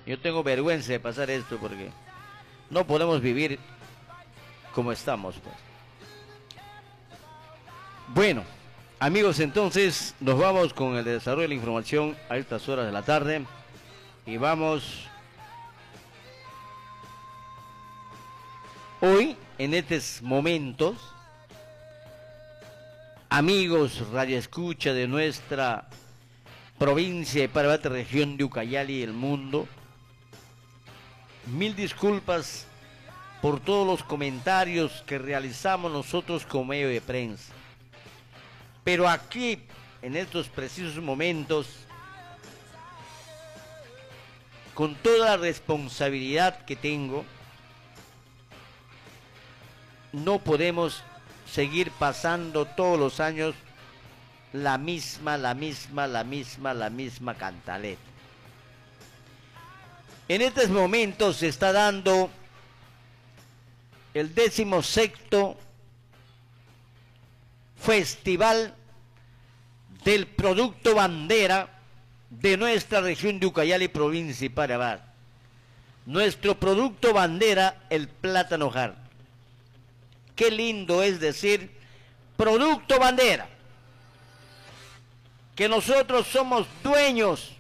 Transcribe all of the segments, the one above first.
Yo tengo vergüenza de pasar esto porque no podemos vivir como estamos, pues. Bueno, amigos, entonces nos vamos con el desarrollo de la información a estas horas de la tarde y vamos hoy en estos momentos, amigos radioescucha de nuestra provincia de Parabate, región de Ucayali y el mundo, mil disculpas por todos los comentarios que realizamos nosotros como medio de prensa. Pero aquí, en estos precisos momentos, con toda la responsabilidad que tengo, no podemos seguir pasando todos los años la misma cantaleta. En estos momentos se está dando el 16º Festival del Producto Bandera de nuestra región de Ucayali, provincia de Parabá. Nuestro producto bandera, el plátano jarto. Qué lindo es decir producto bandera, que nosotros somos dueños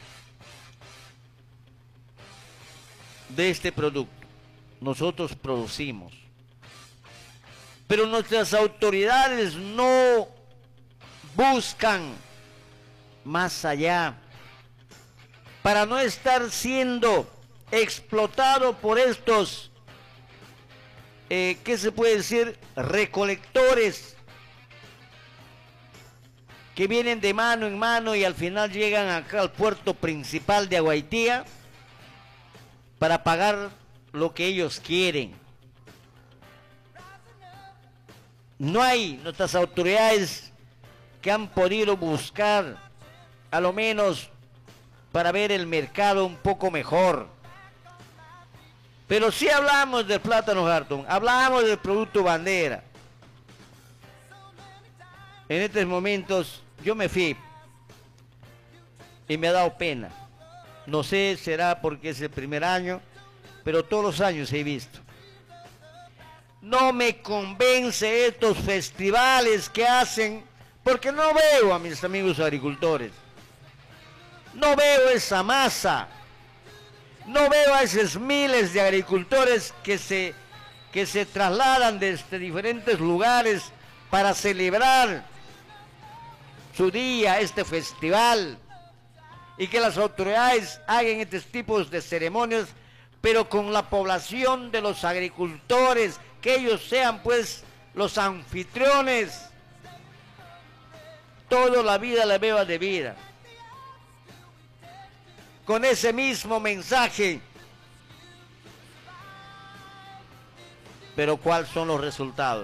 de este producto. Nosotros producimos, pero nuestras autoridades no buscan más allá para no estar siendo explotado por estos, ¿qué se puede decir? Recolectores que vienen de mano en mano y al final llegan acá al puerto principal de Aguaitía para pagar lo que ellos quieren. No hay nuestras autoridades que han podido buscar a lo menos para ver el mercado un poco mejor. Pero sí hablamos del plátano jarto, hablamos del producto bandera. En estos momentos yo me fui y me ha dado pena. No sé, será porque es el primer año, pero todos los años he visto. No me convence estos festivales que hacen, porque no veo a mis amigos agricultores. No veo esa masa. No veo a esos miles de agricultores que se trasladan desde diferentes lugares para celebrar su día, este festival, y que las autoridades hagan estos tipos de ceremonias, pero con la población de los agricultores, que ellos sean pues los anfitriones. Toda la vida la veo de vida. Con ese mismo mensaje. Pero ¿cuáles son los resultados?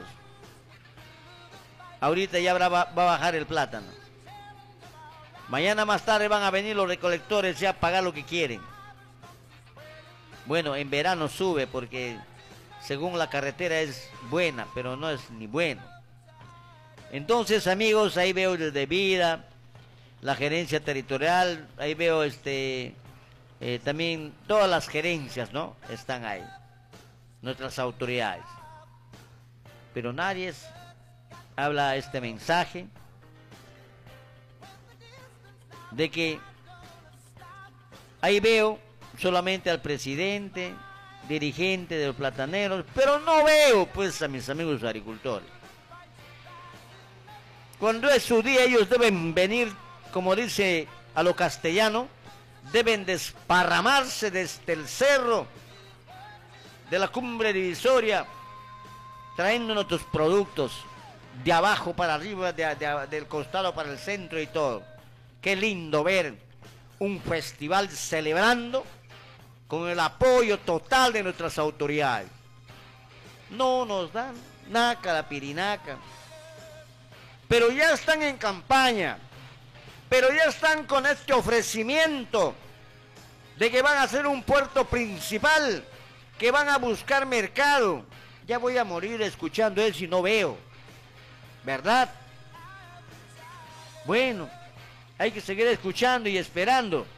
Ahorita ya va a bajar el plátano. Mañana más tarde van a venir los recolectores ya a pagar lo que quieren. Bueno, en verano sube porque según la carretera es buena, pero no es ni buena. Entonces, amigos, ahí veo desde Vida, la gerencia territorial, ahí veo también todas las gerencias, ¿no? Están ahí, nuestras autoridades. Pero nadie habla este mensaje de que ahí veo solamente al presidente, dirigente de los plataneros, pero no veo pues a mis amigos agricultores. Cuando es su día ellos deben venir, como dice a lo castellano, deben desparramarse desde el cerro de la cumbre divisoria, trayendo nuestros productos de abajo para arriba, del costado para el centro y todo. Qué lindo ver un festival celebrando con el apoyo total de nuestras autoridades. No nos dan naca la pirinaca. Pero ya están en campaña, pero ya están con este ofrecimiento de que van a hacer un puerto principal, que van a buscar mercado. Ya voy a morir escuchando eso y no veo, ¿verdad? Bueno, hay que seguir escuchando y esperando.